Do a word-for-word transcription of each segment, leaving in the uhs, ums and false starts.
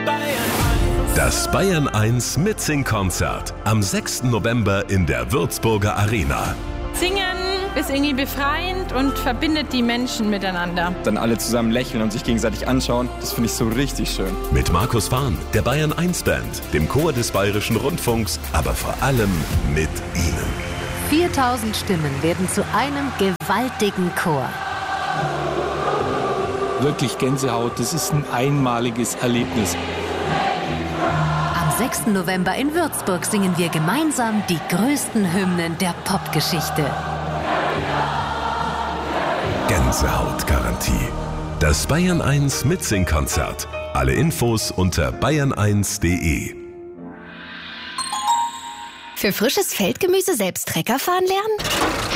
Das Bayern eins Mitsing-Konzert am sechsten November in der Würzburger Arena. Singen ist irgendwie befreiend und verbindet die Menschen miteinander. Dann alle zusammen lächeln und sich gegenseitig anschauen, das finde ich so richtig schön. Mit Markus Fahn, der Bayern eins Band, dem Chor des Bayerischen Rundfunks, aber vor allem mit Ihnen. viertausend Stimmen werden zu einem gewaltigen Chor. Wirklich Gänsehaut, das ist ein einmaliges Erlebnis. Am sechsten November in Würzburg singen wir gemeinsam die größten Hymnen der Popgeschichte. Gänsehautgarantie. Das Bayern eins Mitsing-Konzert. Alle Infos unter bayern eins punkt de. Für frisches Feldgemüse selbst Trecker fahren lernen?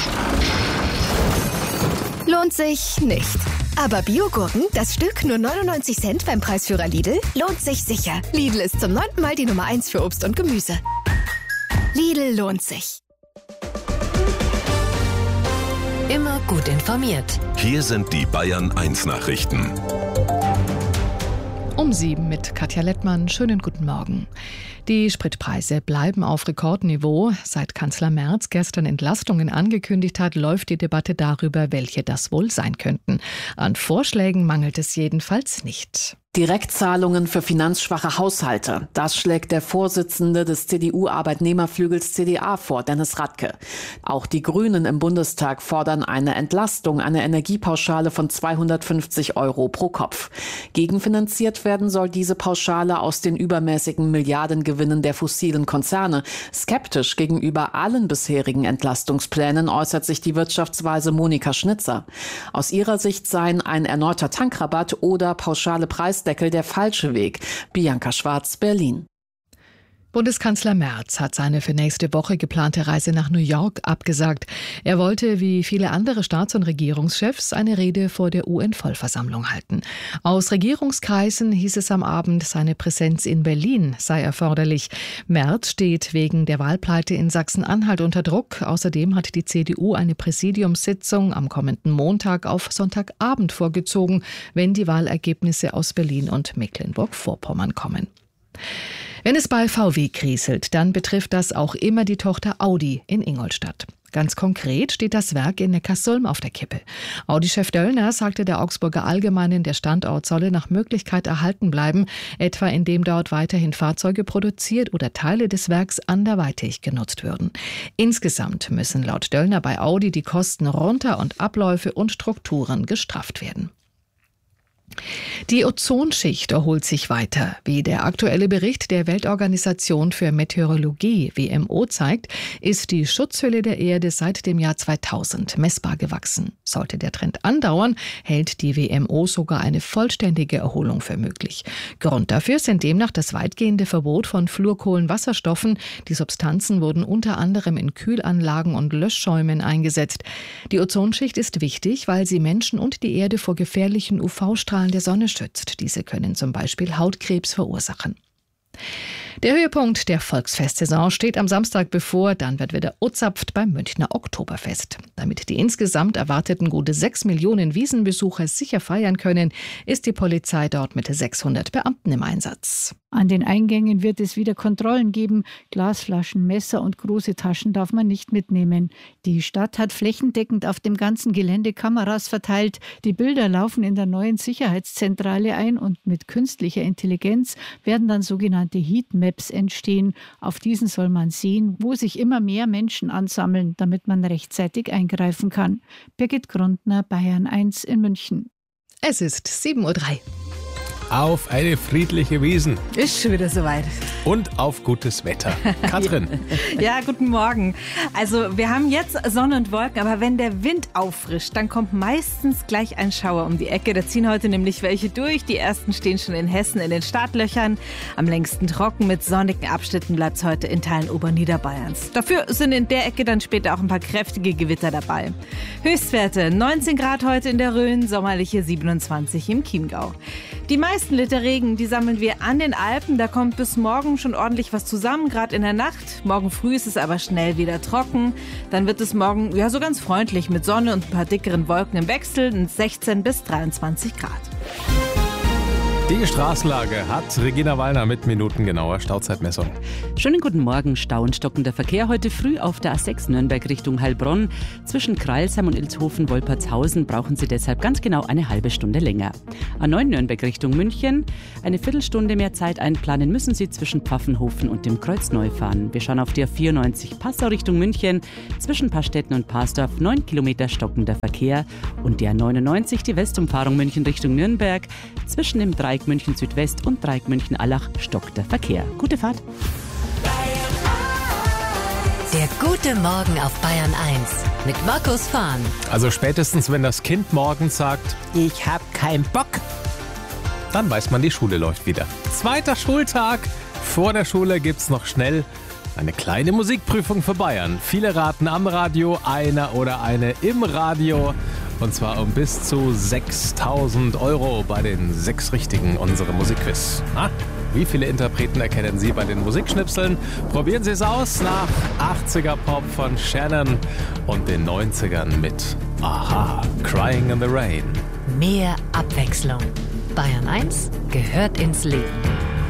Lohnt sich nicht. Aber Biogurken, das Stück nur neunundneunzig Cent beim Preisführer Lidl, lohnt sich sicher. Lidl ist zum neunten Mal die Nummer eins für Obst und Gemüse. Lidl lohnt sich. Immer gut informiert. Hier sind die Bayern eins Nachrichten. Um sieben mit Katja Lettmann. Schönen guten Morgen. Die Spritpreise bleiben auf Rekordniveau. Seit Kanzler Merz gestern Entlastungen angekündigt hat, läuft die Debatte darüber, welche das wohl sein könnten. An Vorschlägen mangelt es jedenfalls nicht. Direktzahlungen für finanzschwache Haushalte. Das schlägt der Vorsitzende des C D U-Arbeitnehmerflügels C D A vor, Dennis Radke. Auch die Grünen im Bundestag fordern eine Entlastung, eine Energiepauschale von zweihundertfünfzig Euro pro Kopf. Gegenfinanziert werden soll diese Pauschale aus den übermäßigen Milliardengewinnen der fossilen Konzerne. Skeptisch gegenüber allen bisherigen Entlastungsplänen äußert sich die Wirtschaftsweise Monika Schnitzer. Aus ihrer Sicht seien ein erneuter Tankrabatt oder pauschale Preisdeckel der falsche Weg. Bianca Schwarz, Berlin. Bundeskanzler Merz hat seine für nächste Woche geplante Reise nach New York abgesagt. Er wollte, wie viele andere Staats- und Regierungschefs, eine Rede vor der U N-Vollversammlung halten. Aus Regierungskreisen hieß es am Abend, seine Präsenz in Berlin sei erforderlich. Merz steht wegen der Wahlpleite in Sachsen-Anhalt unter Druck. Außerdem hat die C D U eine Präsidiumssitzung am kommenden Montag auf Sonntagabend vorgezogen, wenn die Wahlergebnisse aus Berlin und Mecklenburg-Vorpommern kommen. Wenn es bei V W kriselt, dann betrifft das auch immer die Tochter Audi in Ingolstadt. Ganz konkret steht das Werk in Neckarsulm auf der Kippe. Audi-Chef Döllner sagte der Augsburger Allgemeinen, der Standort solle nach Möglichkeit erhalten bleiben, etwa indem dort weiterhin Fahrzeuge produziert oder Teile des Werks anderweitig genutzt würden. Insgesamt müssen laut Döllner bei Audi die Kosten runter und Abläufe und Strukturen gestrafft werden. Die Ozonschicht erholt sich weiter. Wie der aktuelle Bericht der Weltorganisation für Meteorologie W M O zeigt, ist die Schutzhülle der Erde seit dem Jahr zweitausend messbar gewachsen. Sollte der Trend andauern, hält die W M O sogar eine vollständige Erholung für möglich. Grund dafür sind demnach das weitgehende Verbot von Fluorkohlenwasserstoffen. Die Substanzen wurden unter anderem in Kühlanlagen und Löschschäumen eingesetzt. Die Ozonschicht ist wichtig, weil sie Menschen und die Erde vor gefährlichen U V-Strahlen der Sonne schützt. Diese können zum Beispiel Hautkrebs verursachen. Der Höhepunkt der Volksfestsaison steht am Samstag bevor, dann wird wieder ozapft beim Münchner Oktoberfest. Damit die insgesamt erwarteten gute sechs Millionen Wiesenbesucher sicher feiern können, ist die Polizei dort mit sechshundert Beamten im Einsatz. An den Eingängen wird es wieder Kontrollen geben. Glasflaschen, Messer und große Taschen darf man nicht mitnehmen. Die Stadt hat flächendeckend auf dem ganzen Gelände Kameras verteilt. Die Bilder laufen in der neuen Sicherheitszentrale ein und mit künstlicher Intelligenz werden dann sogenannte Heatmaps entstehen. Auf diesen soll man sehen, wo sich immer mehr Menschen ansammeln, damit man rechtzeitig eingreifen kann. Birgit Grundner, Bayern eins in München. Es ist sieben Uhr drei. Auf eine friedliche Wiesn. Ist schon wieder soweit. Und auf gutes Wetter. Katrin. Ja, guten Morgen. Also wir haben jetzt Sonne und Wolken, aber wenn der Wind auffrischt, dann kommt meistens gleich ein Schauer um die Ecke. Da ziehen heute nämlich welche durch. Die ersten stehen schon in Hessen in den Startlöchern. Am längsten trocken mit sonnigen Abschnitten bleibt es heute in Teilen Oberniederbayerns. Dafür sind in der Ecke dann später auch ein paar kräftige Gewitter dabei. Höchstwerte neunzehn Grad heute in der Rhön, sommerliche siebenundzwanzig im Chiemgau. Die meisten Liter Regen, die sammeln wir an den Alpen. Da kommt bis morgen schon ordentlich was zusammen, gerade in der Nacht. Morgen früh ist es aber schnell wieder trocken. Dann wird es morgen ja so ganz freundlich mit Sonne und ein paar dickeren Wolken im Wechsel und sechzehn bis dreiundzwanzig Grad. Die Straßenlage hat Regina Wallner mit minutengenauer Stauzeitmessung. Schönen guten Morgen. Stau und stockender Verkehr heute früh auf der A sechs Nürnberg Richtung Heilbronn. Zwischen Kreilsheim und Ilshofen-Wolpertshausen brauchen Sie deshalb ganz genau eine halbe Stunde länger. A neun Nürnberg Richtung München. Eine Viertelstunde mehr Zeit einplanen müssen Sie zwischen Pfaffenhofen und dem Kreuz Neufahren. Wir schauen auf die A vierundneunzig Passau Richtung München. Zwischen Pastetten und Parsdorf neun Kilometer stockender Verkehr. Und die A neunundneunzig, die Westumfahrung München Richtung Nürnberg. Zwischen dem Dreieck München Südwest und Dreieck München Allach stockt der Verkehr. Gute Fahrt. Der gute Morgen auf Bayern eins mit Markus Fahn. Also spätestens, wenn das Kind morgens sagt, ich hab keinen Bock, dann weiß man, die Schule läuft wieder. Zweiter Schultag. Vor der Schule gibt's noch schnell eine kleine Musikprüfung für Bayern. Viele raten am Radio, einer oder eine im Radio. Und zwar um bis zu sechstausend Euro bei den sechs Richtigen unserem Musikquiz. Na, wie viele Interpreten erkennen Sie bei den Musikschnipseln? Probieren Sie es aus nach achtziger Pop von Shannon und den neunzigern mit Aha, Crying in the Rain. Mehr Abwechslung. Bayern eins gehört ins Leben.